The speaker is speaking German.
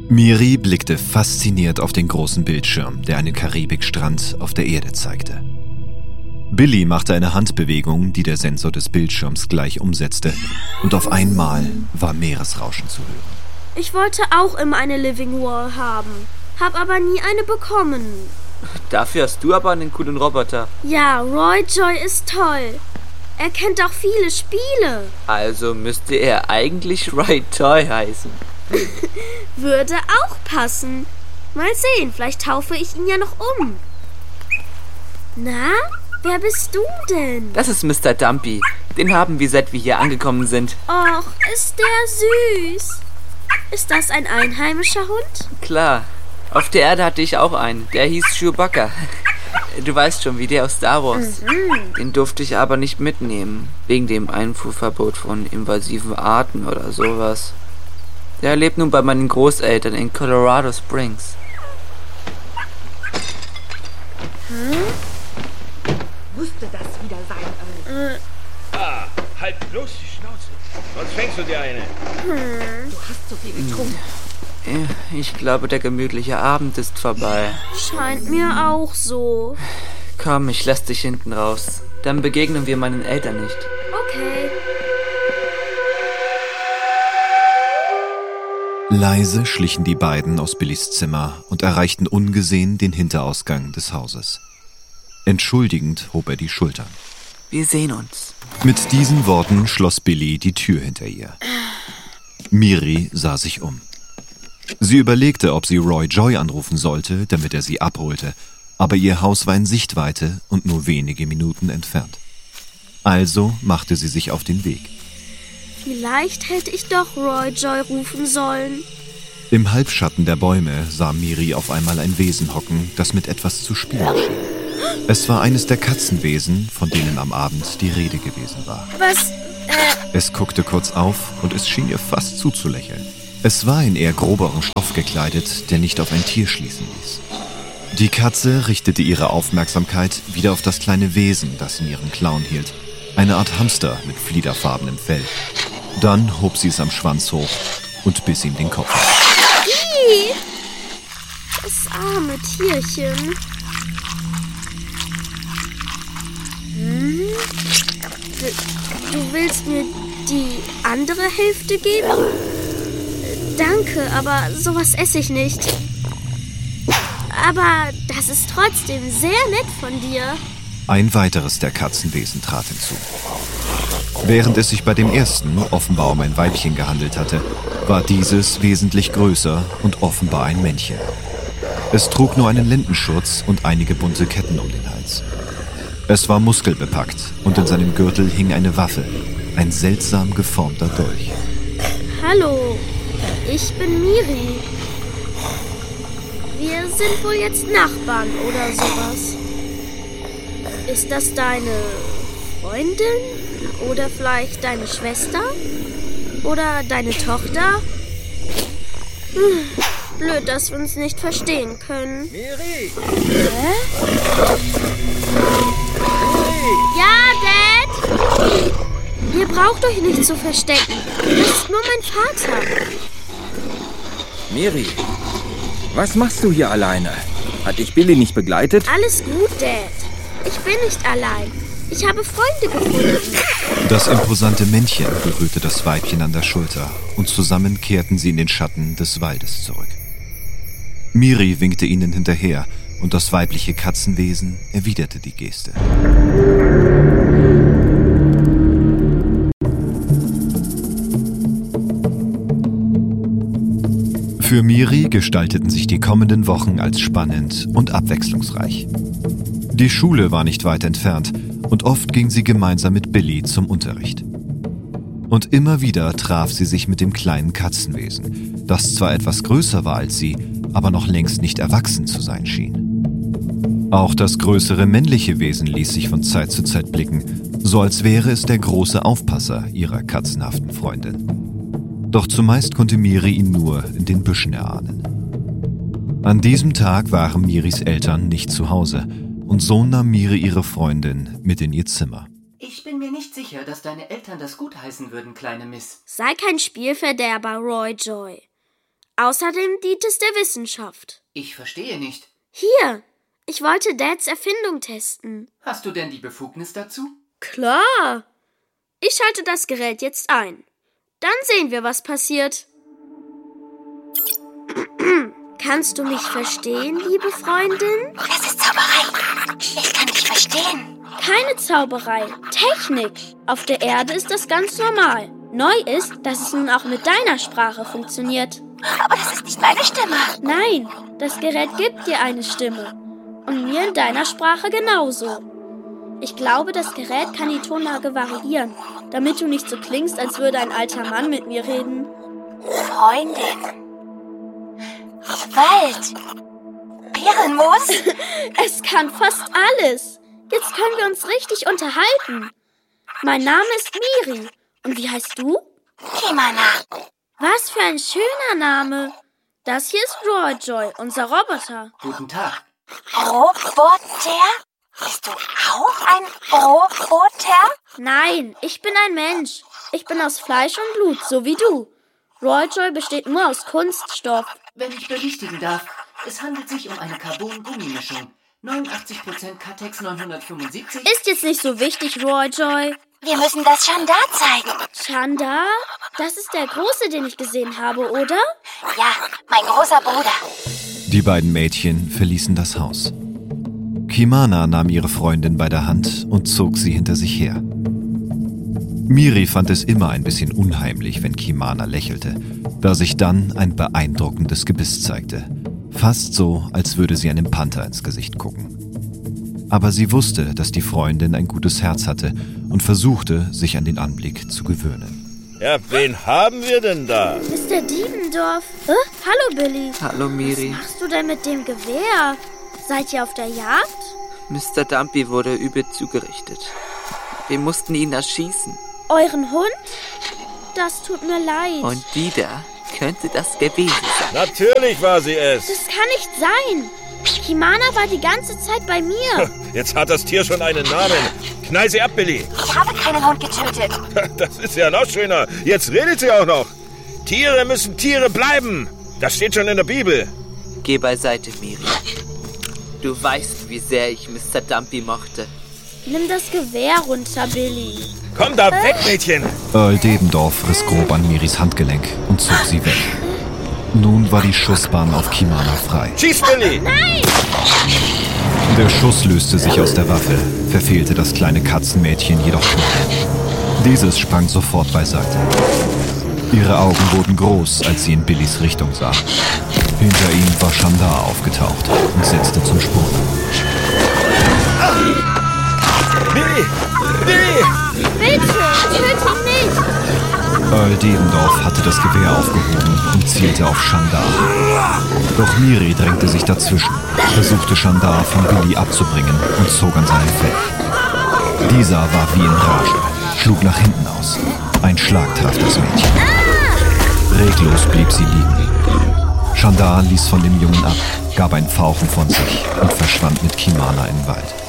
Miri blickte fasziniert auf den großen Bildschirm, der einen Karibikstrand auf der Erde zeigte. Billy machte eine Handbewegung, die der Sensor des Bildschirms gleich umsetzte, und auf einmal war Meeresrauschen zu hören. Ich wollte auch immer eine Living Wall haben, hab aber nie eine bekommen. Dafür hast du aber einen coolen Roboter. Ja, Roy Joy ist toll. Er kennt auch viele Spiele. Also müsste er eigentlich Roy Toy heißen. Würde auch passen. Mal sehen, vielleicht taufe ich ihn ja noch um. Na, wer bist du denn? Das ist Mr. Dumpy. Den haben wir, seit wir hier angekommen sind. Och, ist der süß. Ist das ein einheimischer Hund? Klar. Auf der Erde hatte ich auch einen. Der hieß Chewbacca. Du weißt schon, wie der aus Star Wars. Den durfte ich aber nicht mitnehmen. Wegen dem Einfuhrverbot von invasiven Arten oder sowas. Der lebt nun bei meinen Großeltern in Colorado Springs. Musste das wieder sein, Halt bloß die Schnauze, sonst fängst du dir eine. Du hast so viel getrunken. Ich glaube, der gemütliche Abend ist vorbei. Scheint mir auch so. Komm, ich lass dich hinten raus. Dann begegnen wir meinen Eltern nicht. Okay. Leise schlichen die beiden aus Billys Zimmer und erreichten ungesehen den Hinterausgang des Hauses. Entschuldigend hob er die Schultern. Wir sehen uns. Mit diesen Worten schloss Billy die Tür hinter ihr. Miri sah sich um. Sie überlegte, ob sie Roy Joy anrufen sollte, damit er sie abholte, aber ihr Haus war in Sichtweite und nur wenige Minuten entfernt. Also machte sie sich auf den Weg. Vielleicht hätte ich doch Roy Joy rufen sollen. Im Halbschatten der Bäume sah Miri auf einmal ein Wesen hocken, das mit etwas zu spielen schien. Es war eines der Katzenwesen, von denen am Abend die Rede gewesen war. Was? Es guckte kurz auf und es schien ihr fast zuzulächeln. Es war in eher groberen Stoff gekleidet, der nicht auf ein Tier schließen ließ. Die Katze richtete ihre Aufmerksamkeit wieder auf das kleine Wesen, das in ihren Klauen hielt. Eine Art Hamster mit fliederfarbenem Fell. Dann hob sie es am Schwanz hoch und biss ihm den Kopf ab. Das arme Tierchen. Du willst mir die andere Hälfte geben? Danke, aber sowas esse ich nicht. Aber das ist trotzdem sehr nett von dir. Ein weiteres der Katzenwesen trat hinzu. Während es sich bei dem ersten offenbar um ein Weibchen gehandelt hatte, war dieses wesentlich größer und offenbar ein Männchen. Es trug nur einen Lendenschurz und einige bunte Ketten um den Hals. Es war muskelbepackt und in seinem Gürtel hing eine Waffe, ein seltsam geformter Dolch. Hallo, ich bin Miri. Wir sind wohl jetzt Nachbarn oder sowas. Ist das deine Freundin? Oder vielleicht deine Schwester? Oder deine Tochter? Blöd, dass wir uns nicht verstehen können. Miri! Hä? Ja, Dad? Ihr braucht euch nicht zu verstecken. Das ist nur mein Vater. Miri, was machst du hier alleine? Hat dich Billy nicht begleitet? Alles gut, Dad. Ich bin nicht allein. Ich habe Freunde gefunden. Das imposante Männchen berührte das Weibchen an der Schulter und zusammen kehrten sie in den Schatten des Waldes zurück. Miri winkte ihnen hinterher und das weibliche Katzenwesen erwiderte die Geste. Für Miri gestalteten sich die kommenden Wochen als spannend und abwechslungsreich. Die Schule war nicht weit entfernt und oft ging sie gemeinsam mit Billy zum Unterricht. Und immer wieder traf sie sich mit dem kleinen Katzenwesen, das zwar etwas größer war als sie, aber noch längst nicht erwachsen zu sein schien. Auch das größere männliche Wesen ließ sich von Zeit zu Zeit blicken, so als wäre es der große Aufpasser ihrer katzenhaften Freundin. Doch zumeist konnte Miri ihn nur in den Büschen erahnen. An diesem Tag waren Miris Eltern nicht zu Hause und so nahm Miri ihre Freundin mit in ihr Zimmer. Ich bin mir nicht sicher, dass deine Eltern das gutheißen würden, kleine Miss. Sei kein Spielverderber, Roy Joy. Außerdem dient es der Wissenschaft. Ich verstehe nicht. Hier, ich wollte Dads Erfindung testen. Hast du denn die Befugnis dazu? Klar. Ich schalte das Gerät jetzt ein. Dann sehen wir, was passiert. Kannst du mich verstehen, liebe Freundin? Das ist Zauberei. Ich kann dich verstehen. Keine Zauberei, Technik. Auf der Erde ist das ganz normal. Neu ist, dass es nun auch mit deiner Sprache funktioniert. Aber das ist nicht meine Stimme. Nein, das Gerät gibt dir eine Stimme. Und mir in deiner Sprache genauso. Ich glaube, das Gerät kann die Tonlage variieren, damit du nicht so klingst, als würde ein alter Mann mit mir reden. Freundin. Wald. Bärenmoos. Es kann fast alles. Jetzt können wir uns richtig unterhalten. Mein Name ist Miri. Und wie heißt du? Kimana. Was für ein schöner Name. Das hier ist Roy-Joy, unser Roboter. Guten Tag. Roboter? Bist du auch ein Roboter? Nein, ich bin ein Mensch. Ich bin aus Fleisch und Blut, so wie du. Roy-Joy besteht nur aus Kunststoff. Wenn ich berichtigen darf, es handelt sich um eine Carbon-Gummimischung. 89% Catex 975. Ist jetzt nicht so wichtig, Roy-Joy. Wir müssen das Chandar zeigen. Chandar? Das ist der Große, den ich gesehen habe, oder? Ja, mein großer Bruder. Die beiden Mädchen verließen das Haus. Kimana nahm ihre Freundin bei der Hand und zog sie hinter sich her. Miri fand es immer ein bisschen unheimlich, wenn Kimana lächelte, da sich dann ein beeindruckendes Gebiss zeigte. Fast so, als würde sie einem Panther ins Gesicht gucken. Aber sie wusste, dass die Freundin ein gutes Herz hatte und versuchte, sich an den Anblick zu gewöhnen. Ja, wen haben wir denn da? Mr. Diebendorf. Hallo, Billy. Hallo, Miri. Was machst du denn mit dem Gewehr? Seid ihr auf der Jagd? Mr. Dumpy wurde übel zugerichtet. Wir mussten ihn erschießen. Euren Hund? Das tut mir leid. Und die da könnte das gewesen sein. Natürlich war sie es. Das kann nicht sein. Kimana war die ganze Zeit bei mir. Jetzt hat das Tier schon einen Namen. Knall sie ab, Billy. Ich habe keinen Hund getötet. Das ist ja noch schöner. Jetzt redet sie auch noch. Tiere müssen Tiere bleiben. Das steht schon in der Bibel. Geh beiseite, Miri. Du weißt, wie sehr ich Mr. Dumpy mochte. Nimm das Gewehr runter, Billy. Komm da weg, Mädchen. Earl Debendorf riss grob an Miris Handgelenk und zog sie weg. Nun war die Schussbahn auf Kimana frei. Schieß, Billy. Nein! Der Schuss löste sich aus der Waffe, verfehlte das kleine Katzenmädchen jedoch knapp. Dieses sprang sofort beiseite. Ihre Augen wurden groß, als sie in Billys Richtung sah. Hinter ihm war Chandar aufgetaucht und setzte zum Sprung. Billy! Billy! Bitte, töte ihn nicht! Earl Debendorf hatte das Gewehr aufgehoben und zielte auf Chandar. Doch Miri drängte sich dazwischen, versuchte Chandar von Billy abzubringen und zog an seinem Fell. Dieser war wie in Rage, schlug nach hinten aus. Ein Schlag traf das Mädchen. Reglos blieb sie liegen. Chandar ließ von dem Jungen ab, gab ein Fauchen von sich und verschwand mit Kimana im Wald.